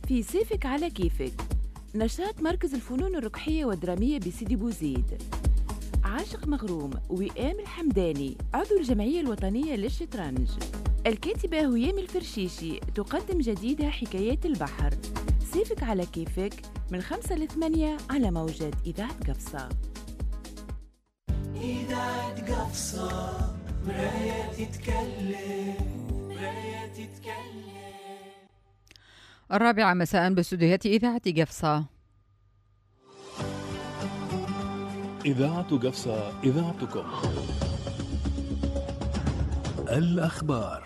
في سيفك على كيفك، نشاط مركز الفنون الرقحية والدرامية بسيدي بوزيد. عاشق مغروم وئام الحمداني عضو الجمعية الوطنية للشطرنج. الكاتبة هيام الفرشيشي تقدم جديدها حكايات البحر. سيفك على كيفك من 5 ل 8 على موجة إذاعة قفصة. إذاعة قفصة مراية تتكلم، مراية تتكلم. 4 مساء باستديوهات إذاعة قفصة. إذاعة قفصة إذاعتكم. الأخبار.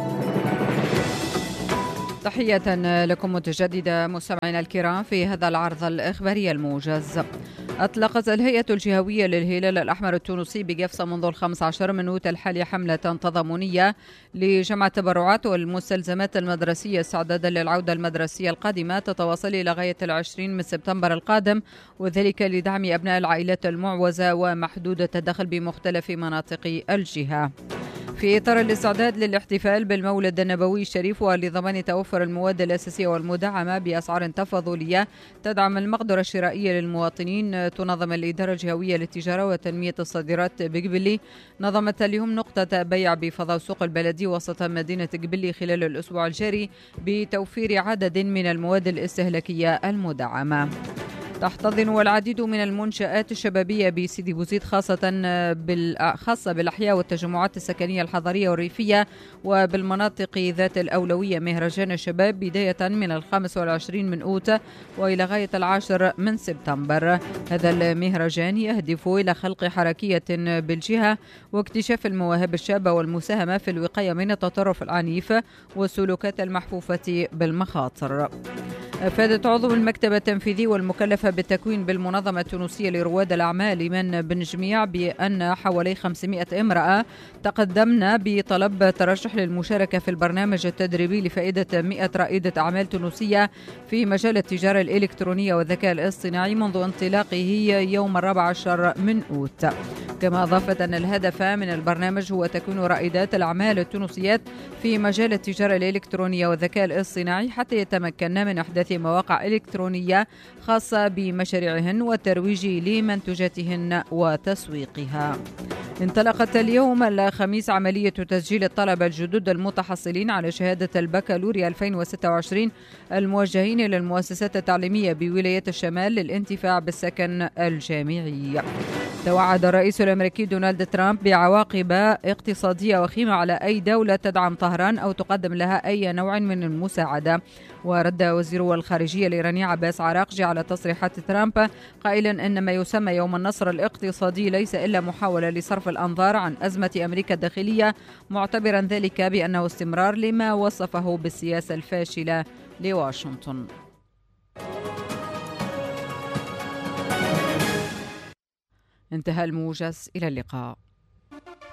تحية لكم متجددة مستمعينا الكرام في هذا العرض الإخباري الموجز. أطلقت الهيئة الجهوية للهلال الأحمر التونسي بقفصة منذ 15 من أوت الحالي حملة تضامنية لجمع التبرعات والمستلزمات المدرسية استعدادا للعودة المدرسية القادمة تتواصل إلى غاية 20 من سبتمبر القادم، وذلك لدعم أبناء العائلات المعوزة ومحدودة الدخل بمختلف مناطق الجهة. في إطار الاستعداد للاحتفال بالمولد النبوي الشريف ولضمان توفر المواد الأساسية والمدعمة بأسعار تفاضلية تدعم المقدرة الشرائية للمواطنين، تنظم الإدارة الجهوية للتجارة وتنمية الصادرات بقبلي نظمت اليوم نقطة بيع بفضاء السوق البلدي وسط مدينة قبلي خلال الأسبوع الجاري بتوفير عدد من المواد الاستهلاكية المدعمة. تحتضن العديد من المنشآت الشبابية بسيدي بوزيد خاصة بالأحياء والتجمعات السكنية الحضرية والريفية وبالمناطق ذات الأولوية مهرجان الشباب بداية من 25 من أوت وإلى غاية 10 من سبتمبر. هذا المهرجان يهدف إلى خلق حركية بالجهة واكتشاف المواهب الشابة والمساهمة في الوقاية من التطرف العنيف والسلوكات المحفوفة بالمخاطر. أفادت عضو المكتب التنفيذي والمكلفة بالتكوين بالمنظمة التونسية لرواد الأعمال إيمان بن جميع بأن حوالي 500 امرأة تقدمن بطلب ترشح للمشاركة في البرنامج التدريبي لفائدة 100 رائدة أعمال تونسية في مجال التجارة الإلكترونية والذكاء الاصطناعي منذ انطلاقه يوم 14 من أوت. كما أضافت أن الهدف من البرنامج هو تكوين رائدات الأعمال التونسيات في مجال التجارة الإلكترونية والذكاء الاصطناعي حتى يتمكن من إحداث مواقع إلكترونية خاصة بمشاريعهن والترويج لمنتوجاتهن وتسويقها. انطلقت اليوم الخميس عملية تسجيل الطلبة الجدد المتحصلين على شهادة البكالوريا 2026 الموجهين إلى المؤسسات التعليمية بولايات الشمال للانتفاع بالسكن الجامعي. توعد الرئيس الأمريكي دونالد ترامب بعواقب اقتصادية وخيمة على أي دولة تدعم طهران أو تقدم لها أي نوع من المساعدة. ورد وزير الخارجية الإيراني عباس عراقجي على تصريحات ترامب قائلا أن ما يسمى يوم النصر الاقتصادي ليس إلا محاولة لصرف الأنظار عن أزمة أمريكا الداخلية، معتبرا ذلك بأنه استمرار لما وصفه بالسياسة الفاشلة لواشنطن. انتهى الموجز، إلى اللقاء.